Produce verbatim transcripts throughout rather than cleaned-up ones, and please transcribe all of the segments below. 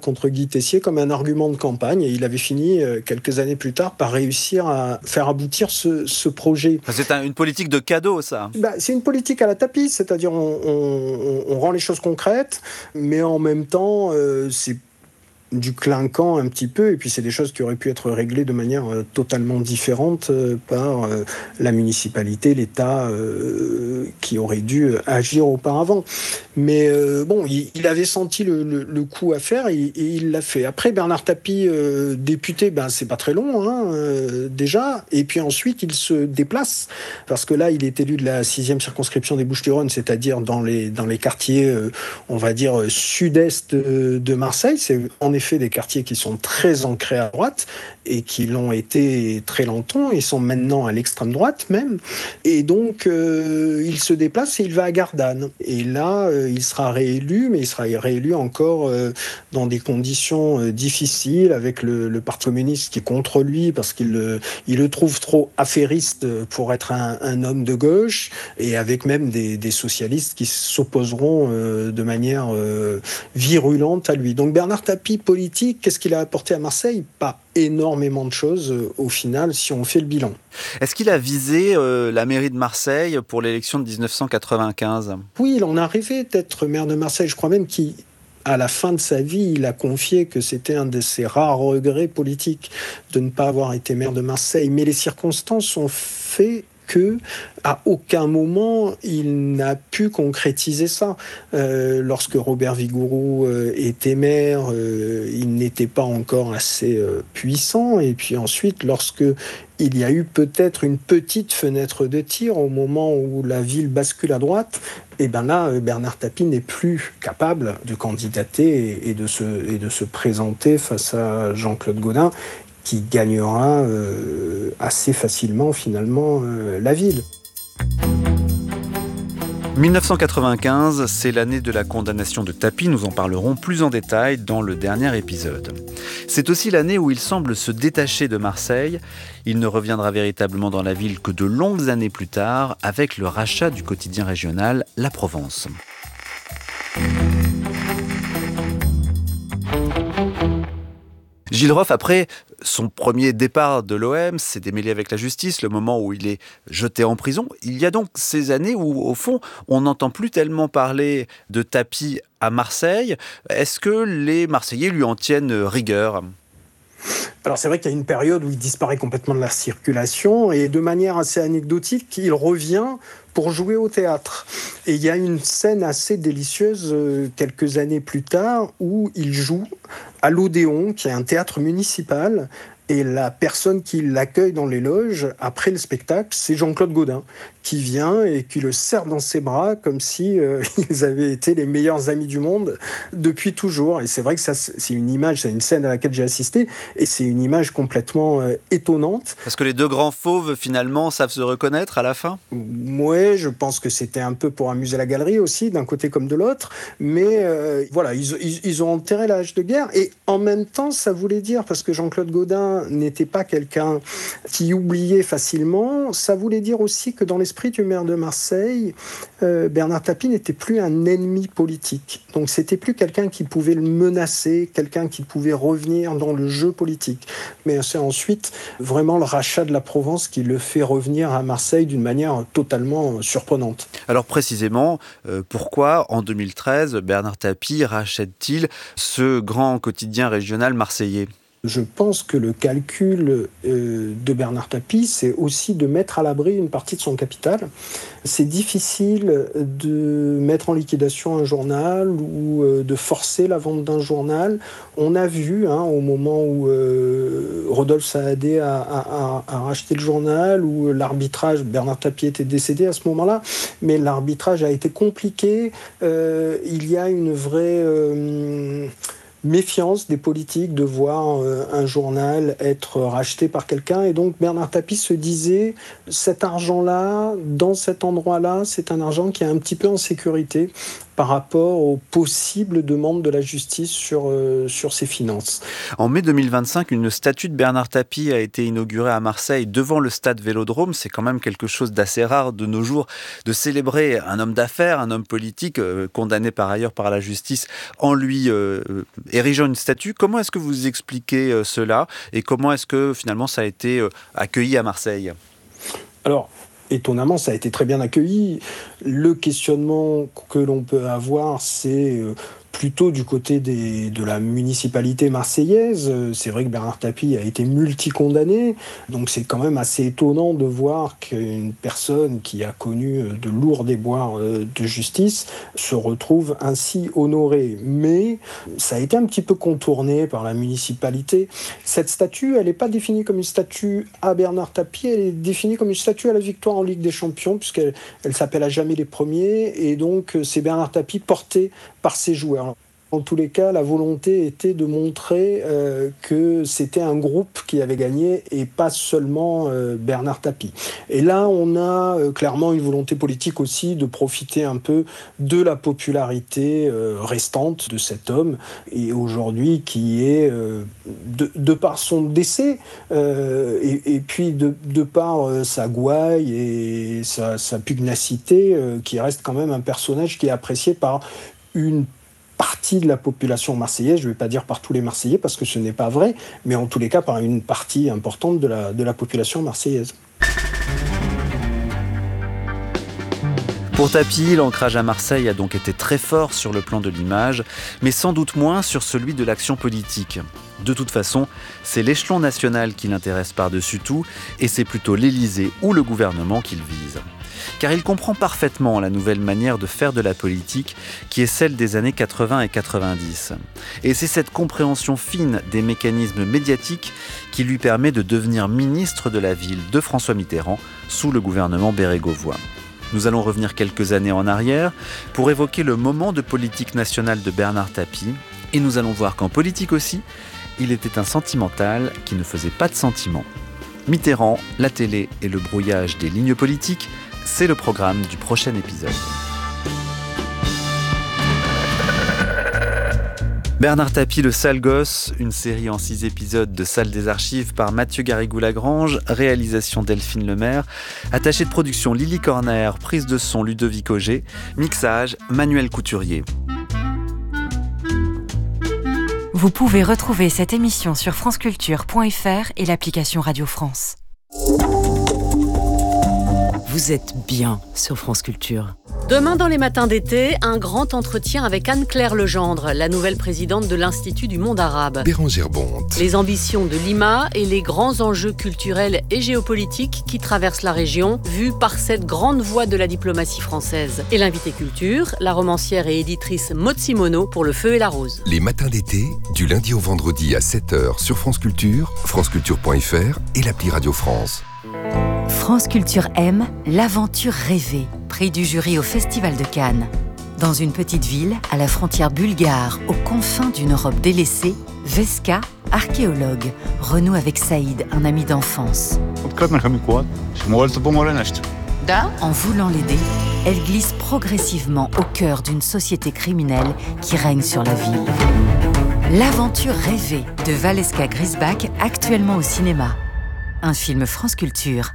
contre Guy Tessier comme un argument de campagne, et il avait fini, euh, quelques années plus tard, par réussir à faire aboutir ce, ce projet. C'est un, une politique de cadeau, ça. Bah, c'est une politique à la Tapie, c'est-à-dire on, on, on rend les choses concrètes, mais en même temps, euh, c'est du clinquant un petit peu, et puis c'est des choses qui auraient pu être réglées de manière euh, totalement différente euh, par euh, la municipalité, l'État euh, qui aurait dû agir auparavant. Mais euh, bon, il, il avait senti le, le, le coup à faire, et, et il l'a fait. Après, Bernard Tapie, euh, député, ben, c'est pas très long hein, euh, déjà, et puis ensuite il se déplace, parce que là il est élu de la sixième circonscription des Bouches-du-Rhône, c'est-à-dire dans les, dans les quartiers, euh, on va dire, sud-est de Marseille. C'est en effet des quartiers qui sont très ancrés à droite et qui l'ont été très longtemps. Ils sont maintenant à l'extrême droite même. Et donc, euh, il se déplace et il va à Gardanne. Et là, euh, il sera réélu, mais il sera réélu encore euh, dans des conditions euh, difficiles, avec le, le Parti communiste qui est contre lui parce qu'il le, il le trouve trop affairiste pour être un, un homme de gauche, et avec même des, des socialistes qui s'opposeront euh, de manière euh, virulente à lui. Donc Bernard Tapie, politique, qu'est-ce qu'il a apporté à Marseille ? Pas énormément de choses euh, au final, si on fait le bilan. Est-ce qu'il a visé euh, la mairie de Marseille pour l'élection de dix-neuf cent quatre-vingt-quinze ? Oui, il en a rêvé d'être maire de Marseille. Je crois même qu'il, à la fin de sa vie, il a confié que c'était un de ses rares regrets politiques de ne pas avoir été maire de Marseille. Mais les circonstances ont fait que à aucun moment il n'a pu concrétiser ça. Euh, lorsque Robert Vigouroux euh, était maire, euh, il n'était pas encore assez euh, puissant. Et puis ensuite, lorsque il y a eu peut-être une petite fenêtre de tir au moment où la ville bascule à droite, et ben là, Bernard Tapie n'est plus capable de candidater et de se, et de se présenter face à Jean-Claude Gaudin, qui gagnera euh, assez facilement finalement euh, la ville. dix-neuf cent quatre-vingt-quinze, c'est l'année de la condamnation de Tapie, nous en parlerons plus en détail dans le dernier épisode. C'est aussi l'année où il semble se détacher de Marseille. Il ne reviendra véritablement dans la ville que de longues années plus tard, avec le rachat du quotidien régional La Provence. Gilles Roff, après son premier départ de l'O M, s'est démêlé avec la justice, le moment où il est jeté en prison. Il y a donc ces années où, au fond, on n'entend plus tellement parler de Tapie à Marseille. Est-ce que les Marseillais lui en tiennent rigueur ? Alors c'est vrai qu'il y a une période où il disparaît complètement de la circulation, et de manière assez anecdotique, il revient pour jouer au théâtre. Et il y a une scène assez délicieuse euh, quelques années plus tard où il joue à l'Odéon, qui est un théâtre municipal, et la personne qui l'accueille dans les loges après le spectacle, c'est Jean-Claude Gaudin, qui vient et qui le serre dans ses bras comme si euh, ils avaient été les meilleurs amis du monde depuis toujours. Et c'est vrai que ça, c'est une image, c'est une scène à laquelle j'ai assisté, et c'est une image complètement euh, étonnante. Parce que les deux grands fauves, finalement, savent se reconnaître à la fin ? Ouais, je pense que c'était un peu pour amuser la galerie aussi, d'un côté comme de l'autre. Mais euh, voilà, ils, ils, ils ont enterré la hache de guerre. Et en même temps, ça voulait dire, parce que Jean-Claude Gaudin n'était pas quelqu'un qui oubliait facilement, ça voulait dire aussi que dans l'esprit du maire de Marseille, euh, Bernard Tapie n'était plus un ennemi politique. Donc c'était plus quelqu'un qui pouvait le menacer, quelqu'un qui pouvait revenir dans le jeu politique. Mais c'est ensuite vraiment le rachat de la Provence qui le fait revenir à Marseille d'une manière totalement surprenante. Alors précisément, euh, pourquoi en deux mille treize, Bernard Tapie rachète-t-il ce grand quotidien régional marseillais ? Je pense que le calcul euh, de Bernard Tapie, c'est aussi de mettre à l'abri une partie de son capital. C'est difficile de mettre en liquidation un journal ou euh, de forcer la vente d'un journal. On a vu, hein, au moment où euh, Rodolphe Saadé a, a, a racheté le journal, où l'arbitrage, Bernard Tapie était décédé à ce moment-là, mais l'arbitrage a été compliqué. Euh, il y a une vraie... Euh, méfiance des politiques de voir euh, un journal être racheté par quelqu'un. Et donc Bernard Tapie se disait, cet argent-là, dans cet endroit-là, c'est un argent qui est un petit peu en sécurité. par rapport aux possibles demandes de la justice sur, euh, sur ses finances. En mai deux mille vingt-cinq, une statue de Bernard Tapie a été inaugurée à Marseille devant le stade Vélodrome. C'est quand même quelque chose d'assez rare de nos jours de célébrer un homme d'affaires, un homme politique, euh, condamné par ailleurs par la justice, en lui euh, érigeant une statue. Comment est-ce que vous expliquez euh, cela et comment est-ce que finalement ça a été euh, accueilli à Marseille ? Alors, étonnamment, ça a été très bien accueilli. Le questionnement que l'on peut avoir, c'est plutôt du côté des, de la municipalité marseillaise. C'est vrai que Bernard Tapie a été multi-condamné, donc c'est quand même assez étonnant de voir qu'une personne qui a connu de lourds déboires de justice se retrouve ainsi honorée. Mais ça a été un petit peu contourné par la municipalité. Cette statue, elle n'est pas définie comme une statue à Bernard Tapie, elle est définie comme une statue à la victoire en Ligue des Champions, puisqu'elle elle s'appelle à jamais les premiers, et donc c'est Bernard Tapie porté par ses joueurs. En tous les cas, la volonté était de montrer euh, que c'était un groupe qui avait gagné et pas seulement euh, Bernard Tapie. Et là, on a euh, clairement une volonté politique aussi de profiter un peu de la popularité euh, restante de cet homme, et aujourd'hui qui est, euh, de, de par son décès, euh, et, et puis de, de par euh, sa gouaille et sa, sa pugnacité, euh, qui reste quand même un personnage qui est apprécié par une partie de la population marseillaise, je ne vais pas dire par tous les Marseillais parce que ce n'est pas vrai, mais en tous les cas par une partie importante de la, de la population marseillaise. Pour Tapie, l'ancrage à Marseille a donc été très fort sur le plan de l'image, mais sans doute moins sur celui de l'action politique. De toute façon, c'est l'échelon national qui l'intéresse par-dessus tout, et c'est plutôt l'Élysée ou le gouvernement qu'il vise. Car il comprend parfaitement la nouvelle manière de faire de la politique qui est celle des années quatre-vingts et quatre-vingt-dix. Et c'est cette compréhension fine des mécanismes médiatiques qui lui permet de devenir ministre de la ville de François Mitterrand sous le gouvernement bérégovois. Nous allons revenir quelques années en arrière pour évoquer le moment de politique nationale de Bernard Tapie, et nous allons voir qu'en politique aussi, il était un sentimental qui ne faisait pas de sentiments. Mitterrand, la télé et le brouillage des lignes politiques, c'est le programme du prochain épisode. Bernard Tapie, le sale gosse, une série en six épisodes de Salle des Archives par Mathieu Garrigou-Lagrange, réalisation Delphine Lemaire, attaché de production Lily Corner, prise de son Ludovic Auger, mixage Manuel Couturier. Vous pouvez retrouver cette émission sur franceculture point f r et l'application Radio France. Vous êtes bien sur France Culture. Demain dans les matins d'été, un grand entretien avec Anne-Claire Legendre, la nouvelle présidente de l'Institut du monde arabe. Bérangère Bonte. Les ambitions de l'I M A et les grands enjeux culturels et géopolitiques qui traversent la région, vus par cette grande voix de la diplomatie française. Et l'invité culture, la romancière et éditrice Maud Simoneau pour Le Feu et la Rose. Les matins d'été, du lundi au vendredi à sept heures sur France Culture, franceculture point f r et l'appli Radio France. France Culture aime l'aventure rêvée, prix du jury au Festival de Cannes. Dans une petite ville, à la frontière bulgare, aux confins d'une Europe délaissée, Veska, archéologue, renoue avec Saïd, un ami d'enfance. En voulant l'aider, elle glisse progressivement au cœur d'une société criminelle qui règne sur la ville. L'aventure rêvée de Valeska Grisbach, actuellement au cinéma. Un film France Culture.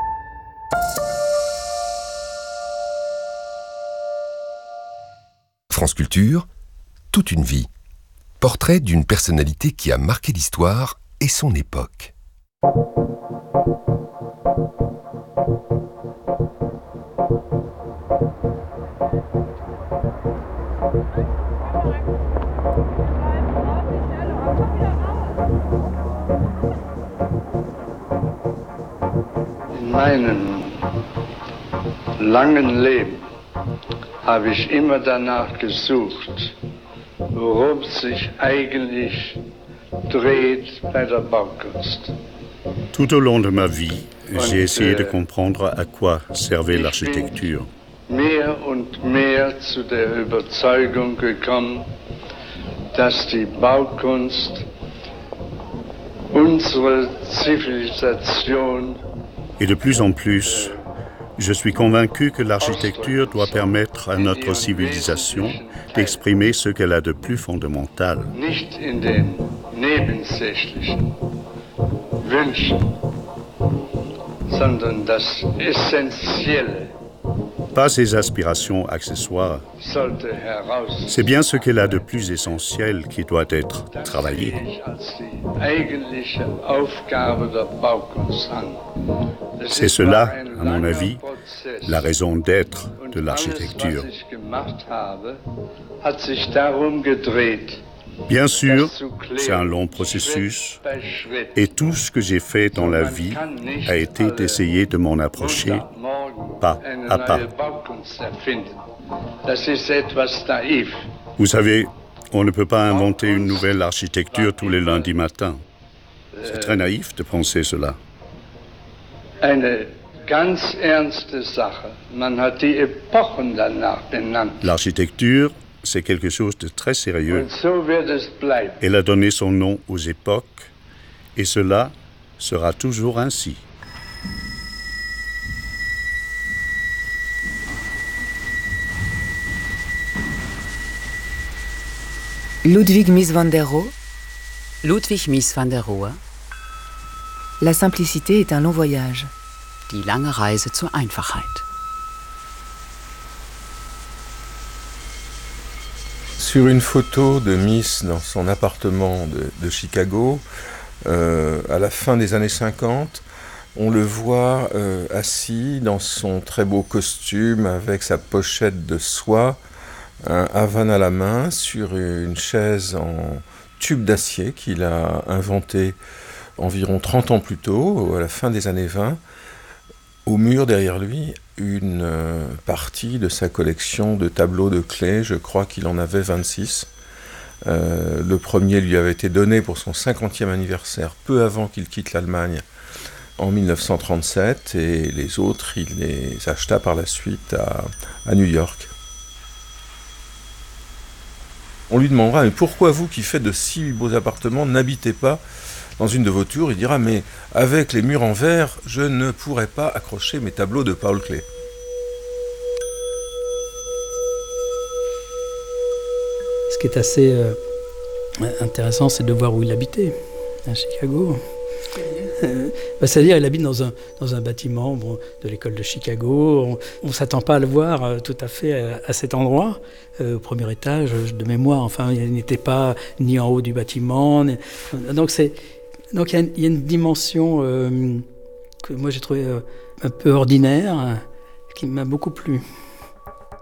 France Culture, toute une vie. Portrait d'une personnalité qui a marqué l'histoire et son époque. In meinem langen Leben habe ich immer danach gesucht, worum es sich eigentlich dreht bei der Baukunst. Tout au long de ma vie, j'ai essayé de comprendre à quoi servait l'architecture. Mehr und mehr zu der Überzeugung gekommen, dass die Baukunst unsere Zivilisation Et de plus en plus, Je suis convaincu que l'architecture doit permettre à notre civilisation d'exprimer ce qu'elle a de plus fondamental. Nicht in den nebensächlichen Wünschen, sondern das Essentielle Pas ses aspirations accessoires. sollte heraus. C'est bien ce qu'elle a de plus essentiel qui doit être travaillé. Als die eigentliche Aufgabe der Baukunst an. Es C'est ist cela, ein à mon langer avis, Prozess. la raison d'être de Und l'architecture. alles, was ich gemacht habe, hat sich darum gedreht, Bien sûr, das zu klären, c'est un long Schritt processus, bei Schritt. et tout ce que j'ai fait dans la vie a été d'essayer de m'en approcher pas à pas. Das ist etwas naiv. Vous savez, on ne peut pas inventer une nouvelle architecture tous les lundis matins. C'est très naïf de penser cela. Eine ganz ernste Sache. Man hat die Epochen danach benannt. L'architecture, c'est quelque chose de très sérieux. Und so wird es bleiben. Elle a donné son nom aux époques, et cela sera toujours ainsi. Ludwig Mies van der Rohe. Ludwig Mies van der Rohe. La simplicité est un long voyage. Die lange Reise zur Einfachheit. Sur une photo de Mies dans son appartement de, de Chicago, euh, à la fin des années cinquante, on le voit euh, assis dans son très beau costume avec sa pochette de soie, un Havane à la main, sur une chaise en tube d'acier qu'il a inventé environ trente ans plus tôt, à la fin des années vingt. Au mur derrière lui, une euh, partie de sa collection de tableaux de clés, je crois qu'il en avait vingt-six. Euh, le premier lui avait été donné pour son cinquantième anniversaire, peu avant qu'il quitte l'Allemagne, en mille neuf cent trente-sept, et les autres, il les acheta par la suite à, à New York. On lui demandera, mais pourquoi vous qui faites de si beaux appartements n'habitez pas dans une de vos tours? Il dira, mais avec les murs en verre, je ne pourrais pas accrocher mes tableaux de Paul Klee. Ce qui est assez euh, intéressant, c'est de voir où il habitait, à Chicago. Euh, bah, c'est-à-dire, il habite dans un, dans un bâtiment bon, de l'école de Chicago. On ne s'attend pas à le voir euh, tout à fait à, à cet endroit, euh, au premier étage, de mémoire. Enfin, il n'était pas ni en haut du bâtiment. Ni... Donc, c'est... Donc, il y, y a une dimension euh, que moi j'ai trouvée euh, un peu ordinaire, qui m'a beaucoup plu.